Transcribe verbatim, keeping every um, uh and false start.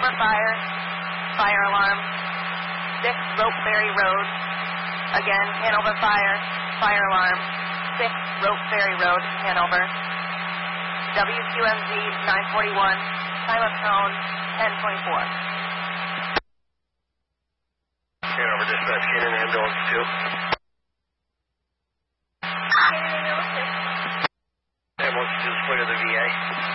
Hanover Fire, fire alarm. six Ropeberry Road. Again, Hanover Fire, fire alarm. six Ropeberry Road, Hanover. W Q M Z nine forty-one, time of tone ten twenty-four. Hanover Dispatch, Cannon Ambulance two. Ambulance two is point of the V A.